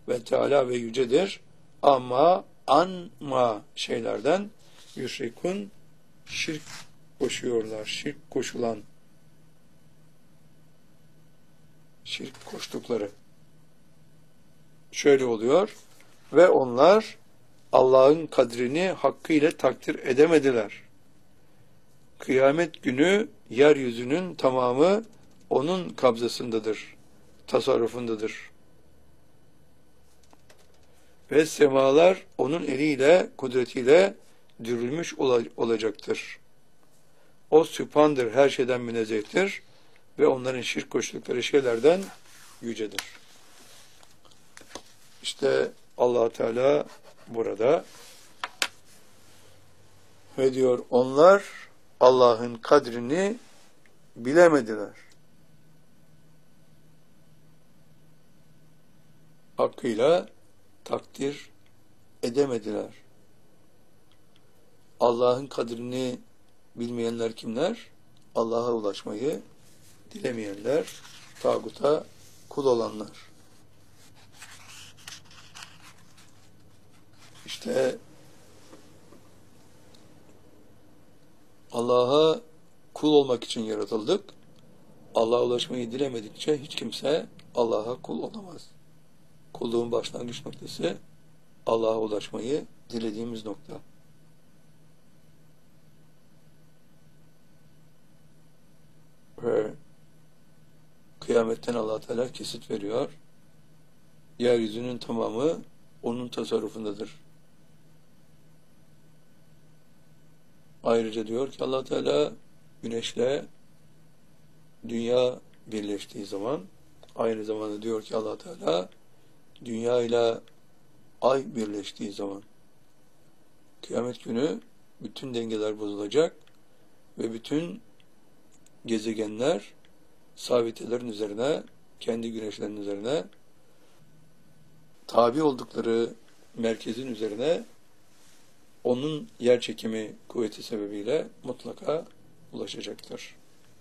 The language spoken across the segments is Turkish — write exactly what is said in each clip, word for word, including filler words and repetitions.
ve Teala ve yücedir. Ama anma şeylerden yüşrikun şirk koşuyorlar. Şirk koşulan, şirk koştukları. Şöyle oluyor. Ve onlar Allah'ın kadrini hakkıyla takdir edemediler. Kıyamet günü yeryüzünün tamamı onun kabzasındadır, tasarrufundadır. Ve semalar onun eliyle, kudretiyle dürülmüş olacaktır. O sübhandır, her şeyden münezzehtir ve onların şirk koştukları şeylerden yücedir. İşte Allah Teala burada ve diyor onlar Allah'ın kadrini bilemediler. Hakkıyla takdir edemediler. Allah'ın kadrini bilmeyenler kimler? Allah'a ulaşmayı dilemeyenler, tağuta kul olanlar. İşte Allah'a kul olmak için yaratıldık. Allah'a ulaşmayı dilemedikçe hiç kimse Allah'a kul olamaz. Kulluğun başlangıç noktası Allah'a ulaşmayı dilediğimiz nokta. Ve kıyametten Allah Teala kesit veriyor. Yeryüzünün tamamı onun tasarrufundadır. Ayrıca diyor ki Allah Teala güneşle dünya birleştiği zaman, aynı zamanda diyor ki Allah Teala dünya ile ay birleştiği zaman kıyamet günü bütün dengeler bozulacak ve bütün gezegenler sabitelerin üzerine, kendi güneşlerinin üzerine, tabi oldukları merkezin üzerine onun yer çekimi kuvveti sebebiyle mutlaka ulaşacaktır.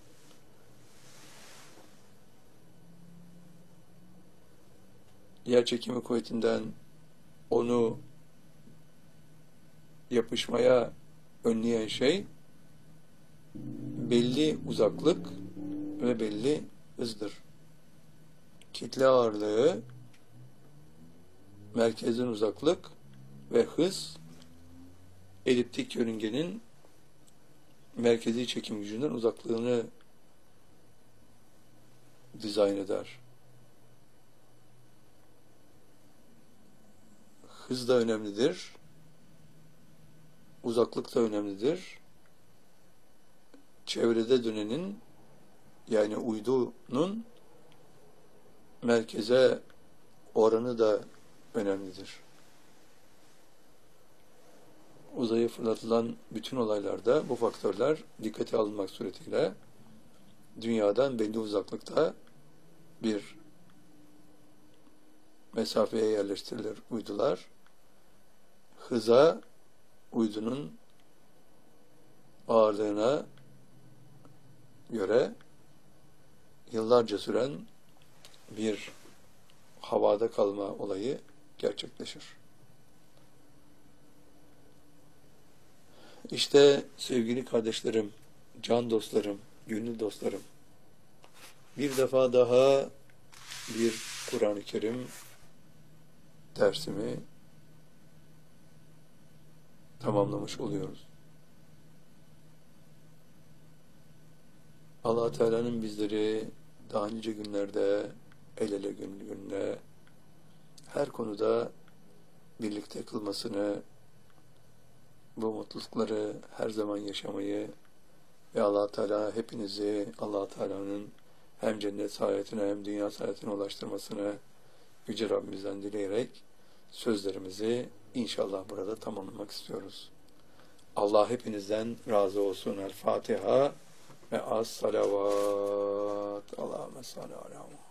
Yer çekimi kuvvetinden onu yapışmaya önleyen şey belli uzaklık ve belli hızdır. Kitle ağırlığı, merkezin uzaklık ve hız eliptik yörüngenin merkezi çekim gücünden uzaklığını dizayn eder. Hız da önemlidir. Uzaklık da önemlidir. Çevrede dönenin, yani uydunun merkeze oranı da önemlidir. Uzaya fırlatılan bütün olaylarda bu faktörler dikkate alınmak suretiyle dünyadan belli uzaklıkta bir mesafeye yerleştirilir uydular. Hıza, uydunun ağırlığına göre yıllarca süren bir havada kalma olayı gerçekleşir. İşte sevgili kardeşlerim, can dostlarım, gönül dostlarım, bir defa daha bir Kur'an-ı Kerim dersimi tamamlamış oluyoruz. Allah Teala'nın bizleri daha nice günlerde el ele gönül gönüle her konuda birlikte kılmasını, bu mutlulukları her zaman yaşamayı ve Allah Teala hepinizi Allah Teala'nın hem cennet saadetine hem dünya saadetine ulaştırmasını Yüce Rabbimizden dileyerek sözlerimizi inşallah burada tamamlamak istiyoruz. Allah hepinizden razı olsun. El Fatiha ve as salavat. Allahümme salli ala